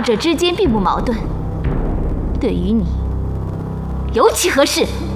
二者之间并不矛盾，对于你尤其合适。